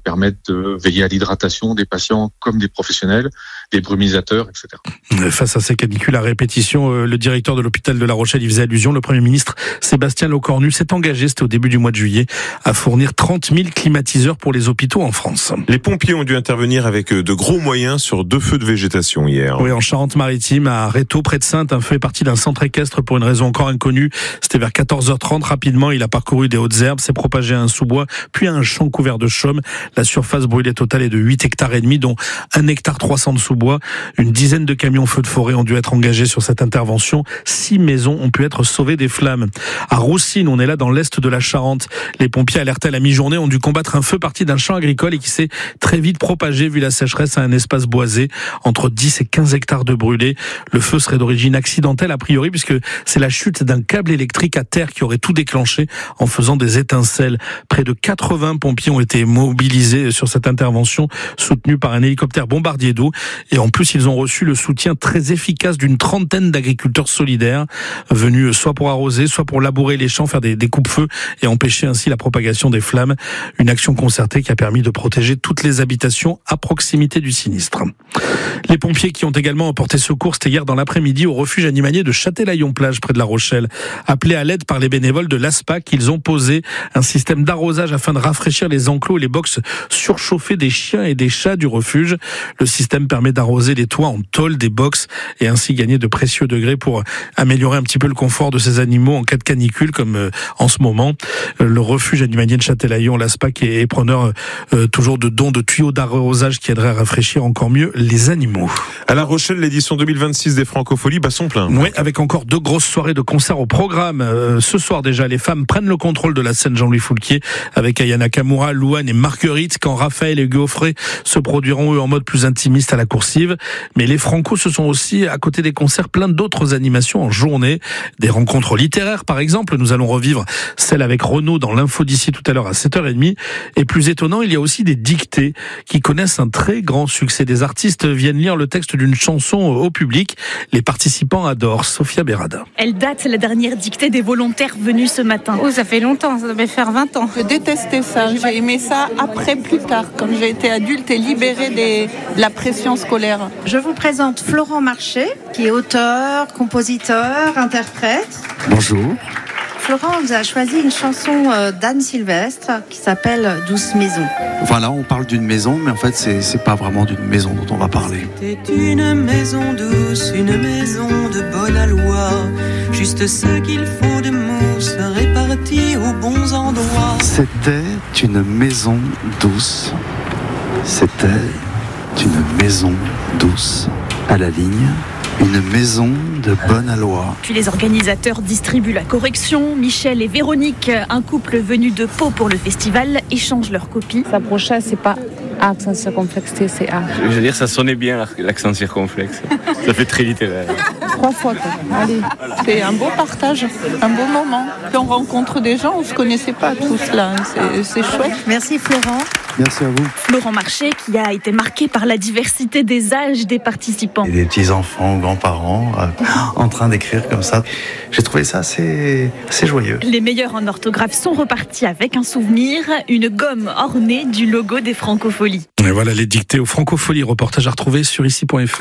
permettent de veiller à l'hydratation des patients comme des professionnels, des brumisateurs, etc. Face à ces canicules à répétition, le directeur de l'hôpital de La Rochelle y faisait allusion. Le Premier ministre Sébastien Lecornu s'est engagé, c'était au début du mois de juillet, à fournir 30 000 climatiseurs pour les hôpitaux en France. Les pompiers ont dû intervenir avec de gros moyens sur 2 feux de végétation hier. Oui, en Charente-Maritime, à Rétaux, près de Saintes, un feu est parti d'un centre équestre pour une raison encore inconnue. C'était vers 14h30. Rapidement, il a parcouru des hautes herbes, s'est propagé à un sous-bois, puis à un champ couvert de chaume. La surface brûlée totale est de 8 hectares et demi, dont 1 hectare 300 de sous-bois. Une dizaine de camions feux de forêt ont dû être engagés sur cette intervention. 6 maisons ont pu être sauvées des flammes. À Roussines, on est là dans l'est de la Charente. Les pompiers alertés à la mi-journée ont dû combattre un feu parti d'un champ agricole et qui s'est très vite propagé, vu la sécheresse, à un espace boisé. Entre 10 et 15 hectares de brûlés. Le feu serait d'origine accidentelle a priori, puisque c'est la chute d'un câble électrique à terre qui aurait tout déclenché en faisant des étincelles. Près de 80 pompiers ont été mobilisés sur cette intervention, soutenus par un hélicoptère bombardier d'eau. Et en plus, ils ont reçu le soutien très efficace d'une trentaine d'agriculteurs solidaires, venus soit pour arroser, soit pour labourer les champs, faire des coupe-feux et empêcher ainsi la propagation des flammes. Une action concertée qui a permis de protéger toutes les habitations à proximité du sinistre. Les pompiers qui ont également porté secours, c'était hier dans l'après-midi au refuge animalier de Châtelaillon-Plage près de La Rochelle. Appelés à l'aide par les bénévoles de l'ASPAC, ils ont posé un système d'arrosage afin de rafraîchir les enclos et les box surchauffés des chiens et des chats du refuge. Le système permet d'arroser les toits en tôle des box et ainsi gagner de précieux degrés pour améliorer un petit peu le confort de ces animaux en cas de canicule comme en ce moment. Le refuge animalier de Châtelaillon, l'ASPAC, est preneur toujours de dons de tuyaux d'arrosage qui aideraient à rafraîchir encore mieux les animaux. À La Rochelle, l'édition 2026 des Francopholies bat son plein. Oui, avec encore 2 grosses soirées de concerts au programme. Ce soir déjà, les femmes prennent le contrôle de la scène Jean-Louis Foulquier avec Aya Nakamura, Louane et Marguerite, quand Raphaël et Geoffrey se produiront eux en mode plus intimiste à la Coursive. Mais les Franco, ce sont aussi, à côté des concerts, plein d'autres animations en journée. Des rencontres littéraires, par exemple. Nous allons revivre celle avec Renaud dans l'info d'ici tout à l'heure à 7h30. Et plus étonnant, il y a aussi des dictées qui connaissent un très grand succès. Des artistes viennent lire le texte d'une chanson au public. Les participants adorent. Sophia Berada. Elle date, la dernière dictée des volontaires venus ce matin. Oh, ça fait longtemps, ça devait faire 20 ans. Je détestais ça. J'ai aimé ça après, plus tard, quand j'ai été adulte et libérée de la pression scolaire. Je vous présente Florent Marché, qui est auteur, compositeur, interprète. Bonjour. Florent vous a choisi une chanson d'Anne Sylvestre qui s'appelle Douce Maison. Voilà, on parle d'une maison, mais en fait, c'est pas vraiment d'une maison dont on va parler. C'était une maison douce, une maison de bonne aloi. Juste ce qu'il faut de mousse répartie aux bons endroits. C'était une maison douce. C'était une maison douce. À la ligne, une maison de bonne aloi. Puis les organisateurs distribuent la correction. Michel et Véronique, un couple venu de Pau pour le festival, échangent leurs copies. S'approcher, c'est pas accent circonflexe, c'est A. Je veux dire, ça sonnait bien l'accent circonflexe. Ça fait très littéraire. 3 fois, quoi. Allez. C'est un beau partage, un beau moment. Puis on rencontre des gens, on se connaissait pas tous là. C'est chouette. Merci Florent. Merci à vous. Florent Marché qui a été marqué par la diversité des âges des participants. Et des petits-enfants, grands-parents, en train d'écrire comme ça. J'ai trouvé ça assez joyeux. Les meilleurs en orthographe sont repartis avec un souvenir, une gomme ornée du logo des Francopholies. Et voilà les dictées aux Francopholies, reportage à retrouver sur ici.fr.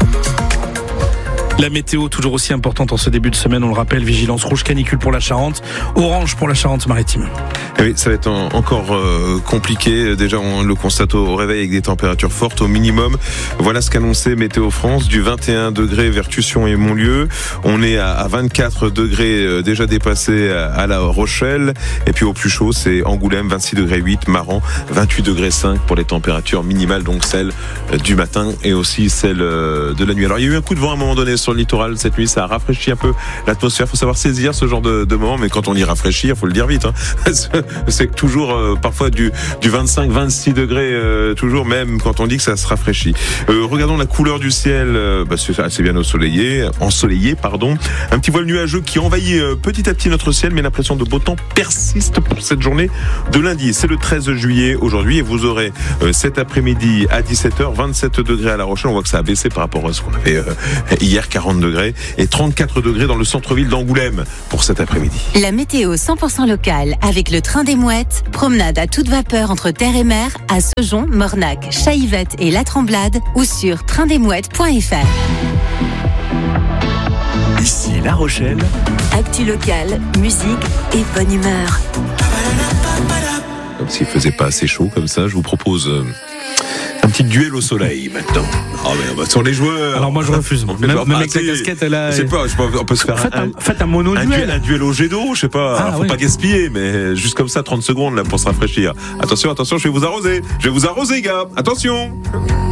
La météo, toujours aussi importante en ce début de semaine, on le rappelle, vigilance rouge canicule pour la Charente, orange pour la Charente-Maritime. Oui, ça va être encore compliqué. Déjà, on le constate au réveil avec des températures fortes au minimum. Voilà ce qu'annonçait Météo France, du 21 degrés vers Tussion et Montlieu. On est à 24 degrés déjà dépassés à La Rochelle. Et puis au plus chaud, c'est Angoulême, 26 degrés 8, Maran, 28 degrés 5 pour les températures minimales, donc celles du matin et aussi celles de la nuit. Alors, il y a eu un coup de vent à un moment donné sur le littoral cette nuit, ça a rafraîchi un peu l'atmosphère. Il faut savoir saisir ce genre de moment, mais quand on dit rafraîchir, il faut le dire vite. C'est toujours parfois du 25-26 degrés, toujours, même quand on dit que ça se rafraîchit. Regardons la couleur du ciel, c'est assez bien ensoleillé. Un petit voile nuageux qui envahit petit à petit notre ciel, mais l'impression de beau temps persiste pour cette journée de lundi. C'est le 13 juillet aujourd'hui et vous aurez cet après-midi à 17h 27 degrés à La Rochelle. On voit que ça a baissé par rapport à ce qu'on avait hier, 40 degrés et 34 degrés dans le centre-ville d'Angoulême pour cet après-midi. La météo 100% locale avec le train des mouettes. Promenade à toute vapeur entre terre et mer à Saujon, Mornac, Chaillevette et La Tremblade ou sur traindesmouettes.fr. Ici La Rochelle. Actu locale, musique et bonne humeur. Comme s'il faisait pas assez chaud comme ça, je vous propose un petit duel au soleil maintenant. Oh mais sur les joueurs. Alors moi je refuse. Même avec la casquette, elle a. Je sais pas, on peut se faire faites un mono-duel. Un duel au jet d'eau, je sais pas. Faut pas gaspiller, mais juste comme ça, 30 secondes là pour se rafraîchir. Attention, je vais vous arroser, gars. Attention.